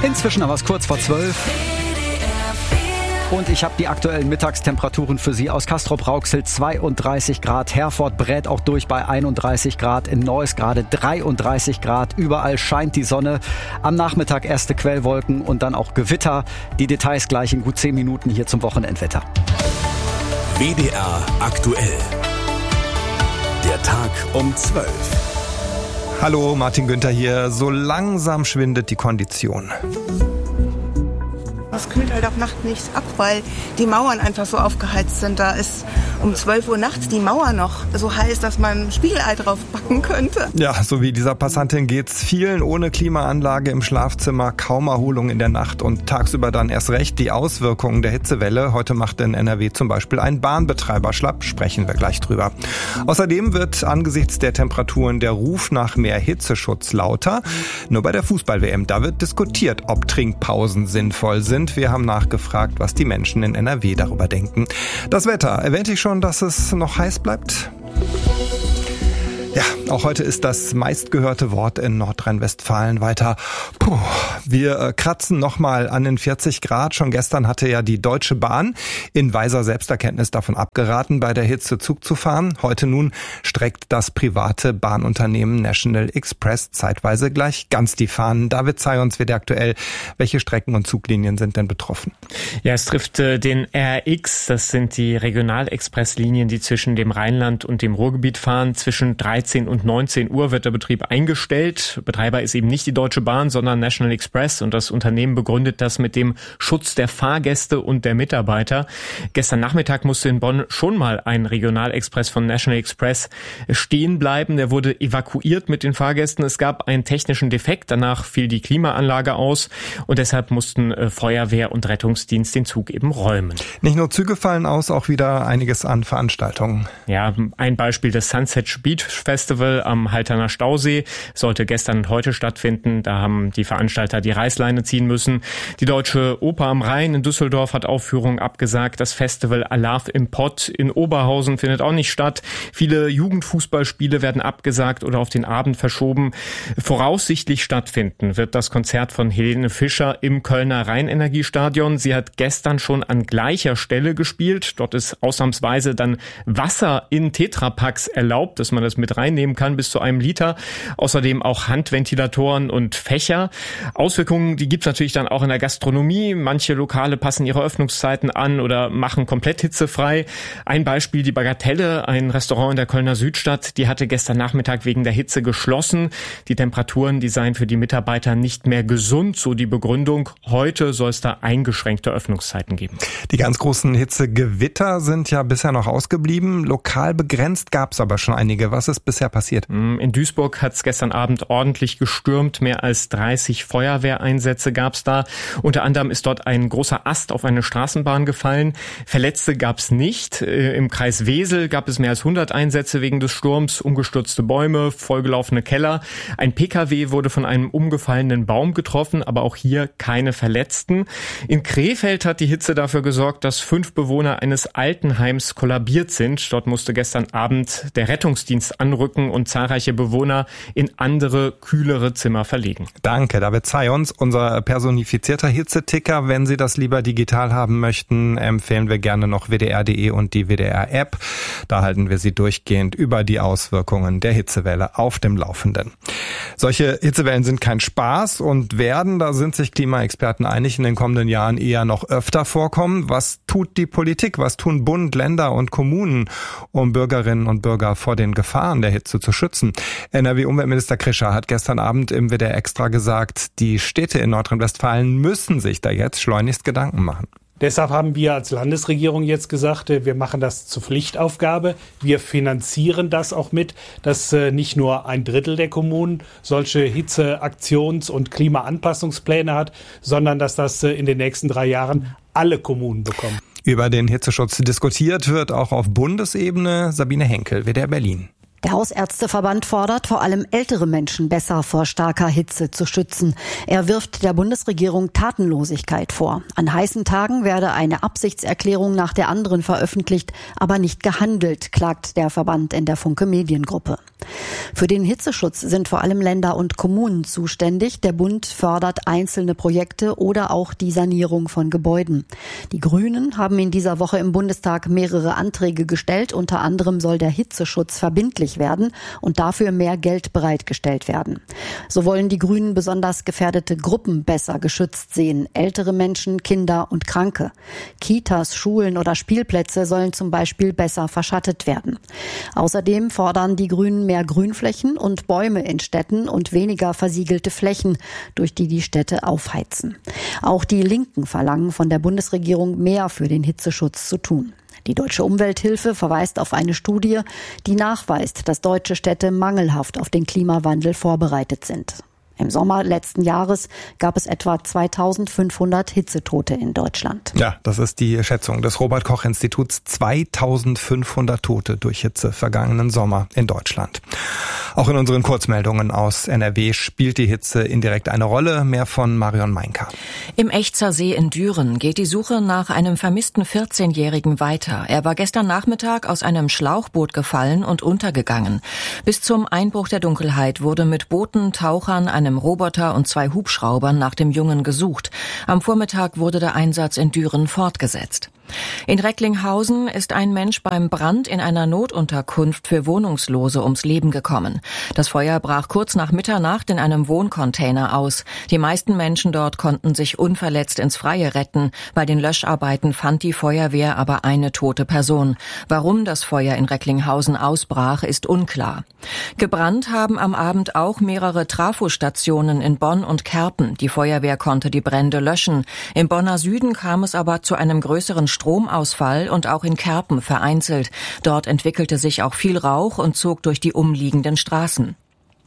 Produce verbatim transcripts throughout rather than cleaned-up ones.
Inzwischen aber es kurz vor zwölf. Und ich habe die aktuellen Mittagstemperaturen für Sie aus Castrop-Rauxel, zweiunddreißig Grad. Herford brät auch durch bei einunddreißig Grad. In Neuss gerade dreiunddreißig Grad. Überall scheint die Sonne. Am Nachmittag erste Quellwolken und dann auch Gewitter. Die Details gleich in gut zehn Minuten hier zum Wochenendwetter. W D R aktuell. Der Tag um zwölf. Hallo, Martin Günther hier. So langsam schwindet die Kondition. Es kühlt halt auch nachts nichts ab, weil die Mauern einfach so aufgeheizt sind. Da ist um zwölf Uhr nachts die Mauer noch so heiß, dass man Spiegelei drauf backen könnte. Ja, so wie dieser Passantin geht's vielen ohne Klimaanlage im Schlafzimmer, kaum Erholung in der Nacht und tagsüber dann erst recht die Auswirkungen der Hitzewelle. Heute macht in N R W zum Beispiel ein Bahnbetreiber schlapp, sprechen wir gleich drüber. Außerdem wird angesichts der Temperaturen der Ruf nach mehr Hitzeschutz lauter. Nur bei der Fußball-W M, da wird diskutiert, ob Trinkpausen sinnvoll sind. Wir haben nachgefragt, was die Menschen in N R W darüber denken. Das Wetter, erwähnte ich schon, dass es noch heiß bleibt? Ja, auch heute ist das meistgehörte Wort in Nordrhein-Westfalen weiter. Puh, wir äh, kratzen nochmal an den vierzig Grad. Schon gestern hatte ja die Deutsche Bahn in weiser Selbsterkenntnis davon abgeraten, bei der Hitze Zug zu fahren. Heute nun streckt das private Bahnunternehmen National Express zeitweise gleich ganz die Fahnen. David Zayons wird aktuell. Welche Strecken und Zuglinien sind denn betroffen? Ja, es trifft äh, den R X. Das sind die Regionalexpresslinien, die zwischen dem Rheinland und dem Ruhrgebiet fahren. Zwischen dreizehn und neunzehn Uhr wird der Betrieb eingestellt. Betreiber ist eben nicht die Deutsche Bahn, sondern National Express. Und das Unternehmen begründet das mit dem Schutz der Fahrgäste und der Mitarbeiter. Gestern Nachmittag musste in Bonn schon mal ein Regionalexpress von National Express stehen bleiben. Der wurde evakuiert mit den Fahrgästen. Es gab einen technischen Defekt. Danach fiel die Klimaanlage aus. Und deshalb mussten Feuerwehr und Rettungsdienst den Zug eben räumen. Nicht nur Züge fallen aus, auch wieder einiges an Veranstaltungen. Ja, ein Beispiel des Sunset Beach Festival am Halterner Stausee sollte gestern und heute stattfinden. Da haben die Veranstalter die Reißleine ziehen müssen. Die Deutsche Oper am Rhein in Düsseldorf hat Aufführungen abgesagt. Das Festival Alarv im Pott in Oberhausen findet auch nicht statt. Viele Jugendfußballspiele werden abgesagt oder auf den Abend verschoben. Voraussichtlich stattfinden wird das Konzert von Helene Fischer im Kölner Rheinenergiestadion. Sie hat gestern schon an gleicher Stelle gespielt. Dort ist ausnahmsweise dann Wasser in Tetrapacks erlaubt, dass man das mit reinnehmen kann, bis zu einem Liter. Außerdem auch Handventilatoren und Fächer. Auswirkungen, die gibt's natürlich dann auch in der Gastronomie. Manche Lokale passen ihre Öffnungszeiten an oder machen komplett hitzefrei. Ein Beispiel, die Bagatelle, ein Restaurant in der Kölner Südstadt, die hatte gestern Nachmittag wegen der Hitze geschlossen. Die Temperaturen, die seien für die Mitarbeiter nicht mehr gesund, so die Begründung. Heute soll es da eingeschränkte Öffnungszeiten geben. Die ganz großen Hitzegewitter sind ja bisher noch ausgeblieben. Lokal begrenzt gab's aber schon einige. Was ist bisher passiert? In Duisburg hat es gestern Abend ordentlich gestürmt. Mehr als dreißig Feuerwehreinsätze gab es da. Unter anderem ist dort ein großer Ast auf eine Straßenbahn gefallen. Verletzte gab es nicht. Im Kreis Wesel gab es mehr als hundert Einsätze wegen des Sturms. Umgestürzte Bäume, vollgelaufene Keller. Ein Pkw wurde von einem umgefallenen Baum getroffen, aber auch hier keine Verletzten. In Krefeld hat die Hitze dafür gesorgt, dass fünf Bewohner eines Altenheims kollabiert sind. Dort musste gestern Abend der Rettungsdienst anrücken und zahlreiche Bewohner in andere, kühlere Zimmer verlegen. Danke, David Zayons, unser personifizierter Hitzeticker. Wenn Sie das lieber digital haben möchten, empfehlen wir gerne noch W D R Punkt D E und die W D R-App. Da halten wir Sie durchgehend über die Auswirkungen der Hitzewelle auf dem Laufenden. Solche Hitzewellen sind kein Spaß und werden, da sind sich Klimaexperten einig, in den kommenden Jahren eher noch öfter vorkommen. Was tut die Politik? Was tun Bund, Länder und Kommunen, um Bürgerinnen und Bürger vor den Gefahren der Hitze zu schützen? N R W-Umweltminister Krischer hat gestern Abend im W D R Extra gesagt, die Städte in Nordrhein-Westfalen müssen sich da jetzt schleunigst Gedanken machen. Deshalb haben wir als Landesregierung jetzt gesagt, wir machen das zur Pflichtaufgabe. Wir finanzieren das auch mit, dass nicht nur ein Drittel der Kommunen solche Hitzeaktions- und Klimaanpassungspläne hat, sondern dass das in den nächsten drei Jahren alle Kommunen bekommen. Über den Hitzeschutz diskutiert wird auch auf Bundesebene. Sabine Henkel, W D R Berlin. Der Hausärzteverband fordert, vor allem ältere Menschen besser vor starker Hitze zu schützen. Er wirft der Bundesregierung Tatenlosigkeit vor. An heißen Tagen werde eine Absichtserklärung nach der anderen veröffentlicht, aber nicht gehandelt, klagt der Verband in der Funke Mediengruppe. Für den Hitzeschutz sind vor allem Länder und Kommunen zuständig. Der Bund fördert einzelne Projekte oder auch die Sanierung von Gebäuden. Die Grünen haben in dieser Woche im Bundestag mehrere Anträge gestellt. Unter anderem soll der Hitzeschutz verbindlich werden und dafür mehr Geld bereitgestellt werden. So wollen die Grünen besonders gefährdete Gruppen besser geschützt sehen. Ältere Menschen, Kinder und Kranke. Kitas, Schulen oder Spielplätze sollen zum Beispiel besser verschattet werden. Außerdem fordern die Grünen mehr Grünflächen und Bäume in Städten und weniger versiegelte Flächen, durch die die Städte aufheizen. Auch die Linken verlangen von der Bundesregierung mehr für den Hitzeschutz zu tun. Die Deutsche Umwelthilfe verweist auf eine Studie, die nachweist, dass deutsche Städte mangelhaft auf den Klimawandel vorbereitet sind. Im Sommer letzten Jahres gab es etwa zweitausendfünfhundert Hitzetote in Deutschland. Ja, das ist die Schätzung des Robert-Koch-Instituts. zweitausendfünfhundert Tote durch Hitze vergangenen Sommer in Deutschland. Auch in unseren Kurzmeldungen aus N R W spielt die Hitze indirekt eine Rolle. Mehr von Marion Meinker. Im Echzer See in Düren geht die Suche nach einem vermissten vierzehnjährigen weiter. Er war gestern Nachmittag aus einem Schlauchboot gefallen und untergegangen. Bis zum Einbruch der Dunkelheit wurde mit Booten, Tauchern, einem Roboter und zwei Hubschraubern nach dem Jungen gesucht. Am Vormittag wurde der Einsatz in Düren fortgesetzt. In Recklinghausen ist ein Mensch beim Brand in einer Notunterkunft für Wohnungslose ums Leben gekommen. Das Feuer brach kurz nach Mitternacht in einem Wohncontainer aus. Die meisten Menschen dort konnten sich unverletzt ins Freie retten. Bei den Löscharbeiten fand die Feuerwehr aber eine tote Person. Warum das Feuer in Recklinghausen ausbrach, ist unklar. Gebrannt haben am Abend auch mehrere Trafostationen in Bonn und Kerpen. Die Feuerwehr konnte die Brände löschen. Im Bonner Süden kam es aber zu einem größeren Stromausfall und auch in Kerpen vereinzelt. Dort entwickelte sich auch viel Rauch und zog durch die umliegenden Straßen.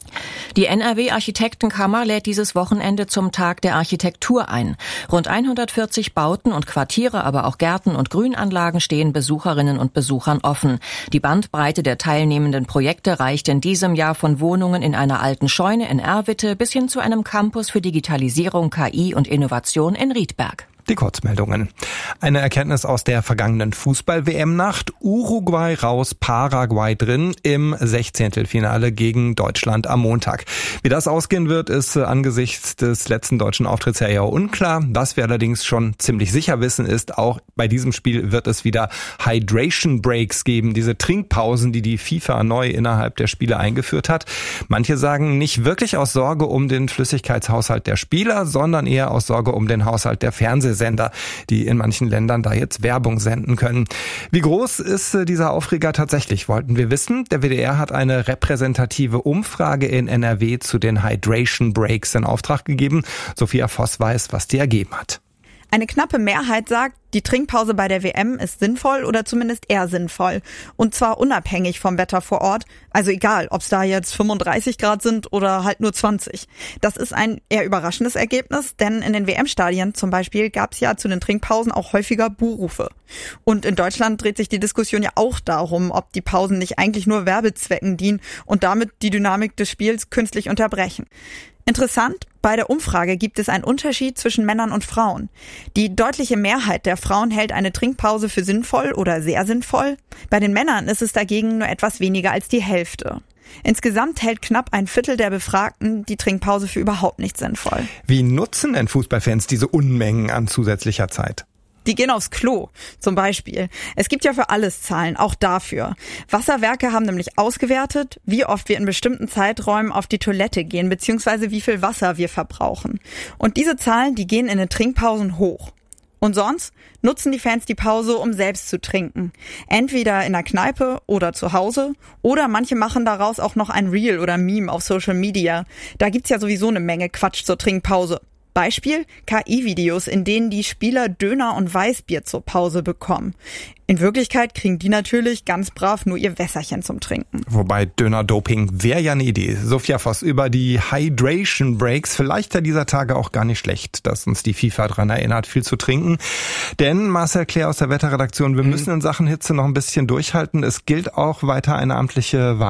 Die N R W-Architektenkammer lädt dieses Wochenende zum Tag der Architektur ein. Rund hundertvierzig Bauten und Quartiere, aber auch Gärten und Grünanlagen stehen Besucherinnen und Besuchern offen. Die Bandbreite der teilnehmenden Projekte reicht in diesem Jahr von Wohnungen in einer alten Scheune in Erwitte bis hin zu einem Campus für Digitalisierung, K I und Innovation in Riedberg. Die Kurzmeldungen. Eine Erkenntnis aus der vergangenen Fußball-W M-Nacht. Uruguay raus, Paraguay drin im Sechzehntelfinale gegen Deutschland am Montag. Wie das ausgehen wird, ist angesichts des letzten deutschen Auftritts ja eher unklar. Was wir allerdings schon ziemlich sicher wissen, ist, auch bei diesem Spiel wird es wieder Hydration Breaks geben. Diese Trinkpausen, die die FIFA neu innerhalb der Spiele eingeführt hat. Manche sagen nicht wirklich aus Sorge um den Flüssigkeitshaushalt der Spieler, sondern eher aus Sorge um den Haushalt der Fernsehsender. Sender, die in manchen Ländern da jetzt Werbung senden können. Wie groß ist dieser Aufreger tatsächlich, wollten wir wissen. Der W D R hat eine repräsentative Umfrage in N R W zu den Hydration Breaks in Auftrag gegeben. Sophia Voss weiß, was die ergeben hat. Eine knappe Mehrheit sagt, die Trinkpause bei der W M ist sinnvoll oder zumindest eher sinnvoll. Und zwar unabhängig vom Wetter vor Ort. Also egal, ob es da jetzt fünfunddreißig Grad sind oder halt nur zwanzig. Das ist ein eher überraschendes Ergebnis, denn in den W M-Stadien zum Beispiel gab es ja zu den Trinkpausen auch häufiger Buhrufe. Und in Deutschland dreht sich die Diskussion ja auch darum, ob die Pausen nicht eigentlich nur Werbezwecken dienen und damit die Dynamik des Spiels künstlich unterbrechen. Interessant, bei der Umfrage gibt es einen Unterschied zwischen Männern und Frauen. Die deutliche Mehrheit der Frauen hält eine Trinkpause für sinnvoll oder sehr sinnvoll. Bei den Männern ist es dagegen nur etwas weniger als die Hälfte. Insgesamt hält knapp ein Viertel der Befragten die Trinkpause für überhaupt nicht sinnvoll. Wie nutzen denn Fußballfans diese Unmengen an zusätzlicher Zeit? Die gehen aufs Klo, zum Beispiel. Es gibt ja für alles Zahlen, auch dafür. Wasserwerke haben nämlich ausgewertet, wie oft wir in bestimmten Zeiträumen auf die Toilette gehen, beziehungsweise wie viel Wasser wir verbrauchen. Und diese Zahlen, die gehen in den Trinkpausen hoch. Und sonst nutzen die Fans die Pause, um selbst zu trinken. Entweder in der Kneipe oder zu Hause. Oder manche machen daraus auch noch ein Reel oder Meme auf Social Media. Da gibt's ja sowieso eine Menge Quatsch zur Trinkpause. Beispiel K I-Videos, in denen die Spieler Döner und Weißbier zur Pause bekommen. In Wirklichkeit kriegen die natürlich ganz brav nur ihr Wässerchen zum Trinken. Wobei Döner-Doping wäre ja eine Idee. Sophia Voss über die Hydration Breaks. Vielleicht ja dieser Tage auch gar nicht schlecht, dass uns die FIFA daran erinnert, viel zu trinken. Denn Marcel Claire aus der Wetterredaktion, wir mhm. müssen in Sachen Hitze noch ein bisschen durchhalten. Es gilt auch weiter eine amtliche Warnung.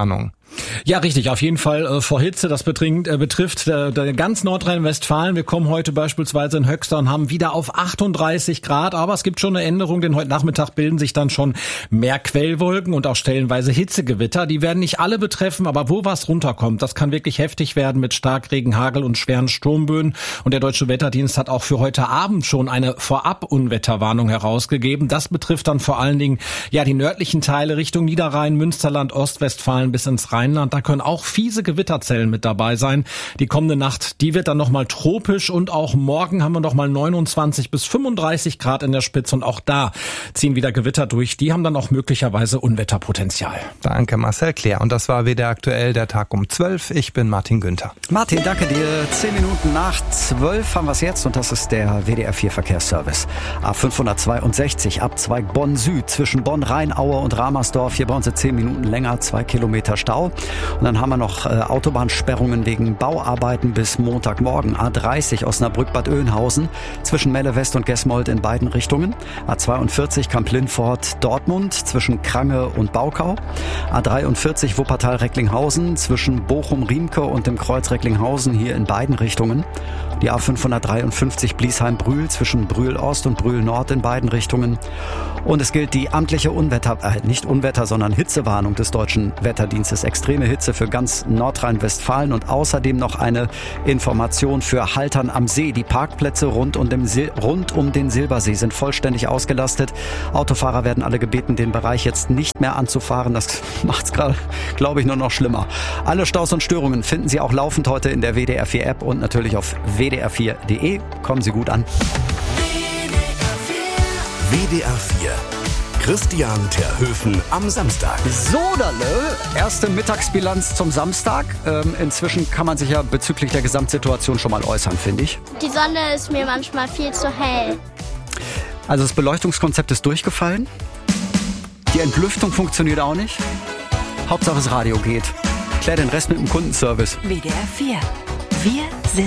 Ja, richtig, auf jeden Fall äh, vor Hitze. Das betrinkt, äh, betrifft äh, ganz Nordrhein-Westfalen. Wir kommen heute beispielsweise in Höxter und haben wieder auf achtunddreißig Grad. Aber es gibt schon eine Änderung, denn heute Nachmittag bilden sich dann schon mehr Quellwolken und auch stellenweise Hitzegewitter. Die werden nicht alle betreffen, aber wo was runterkommt, das kann wirklich heftig werden mit Starkregen, Hagel und schweren Sturmböen. Und der Deutsche Wetterdienst hat auch für heute Abend schon eine Vorab-Unwetterwarnung herausgegeben. Das betrifft dann vor allen Dingen ja die nördlichen Teile Richtung Niederrhein, Münsterland, Ostwestfalen bis ins Rheinland. Da können auch fiese Gewitterzellen mit dabei sein. Die kommende Nacht, die wird dann nochmal tropisch und auch morgen haben wir nochmal neunundzwanzig bis fünfunddreißig Grad in der Spitze und auch da ziehen wieder Gewitter durch. Die haben dann auch möglicherweise Unwetterpotenzial. Danke Marcel Klär. Und das war W D R aktuell, der Tag um zwölf. Ich bin Martin Günther. Martin, danke dir. Zehn Minuten nach zwölf haben wir es jetzt und das ist der W D R vier Verkehrsservice. A fünfhundertzweiundsechzig, Abzweig Bonn Süd zwischen Bonn, Rheinaue und Ramersdorf. Hier brauchen Sie zehn Minuten länger, zwei Kilometer Stau. Und dann haben wir noch äh, Autobahnsperrungen wegen Bauarbeiten bis Montagmorgen. A dreißig Osnabrück-Bad Oeynhausen zwischen Melle West und Gesmold in beiden Richtungen. A zweiundvierzig Kamp-Lindfort-Dortmund zwischen Krange und Baukau. A dreiundvierzig Wuppertal-Recklinghausen zwischen Bochum-Riemke und dem Kreuz Recklinghausen hier in beiden Richtungen. Die A fünfhundertdreiundfünfzig Bliesheim-Brühl zwischen Brühl-Ost und Brühl-Nord in beiden Richtungen. Und es gilt die amtliche Unwetter, äh, nicht Unwetter, sondern Hitzewarnung des Deutschen Wetterdienstes. Extreme Hitze für ganz Nordrhein-Westfalen und außerdem noch eine Information für Haltern am See. Die Parkplätze rund um, den Sil- rund um den Silbersee sind vollständig ausgelastet. Autofahrer werden alle gebeten, den Bereich jetzt nicht mehr anzufahren. Das macht es gerade, glaube ich, nur noch schlimmer. Alle Staus und Störungen finden Sie auch laufend heute in der W D R vier App und natürlich auf w d r vier punkt d e. Kommen Sie gut an. W D R vier. Christian Terhöfen am Samstag. Sodale, erste Mittagsbilanz zum Samstag. Ähm, inzwischen kann man sich ja bezüglich der Gesamtsituation schon mal äußern, finde ich. Die Sonne ist mir manchmal viel zu hell. Also das Beleuchtungskonzept ist durchgefallen. Die Entlüftung funktioniert auch nicht. Hauptsache das Radio geht. Klär den Rest mit dem Kundenservice. W D R vier. Wir sind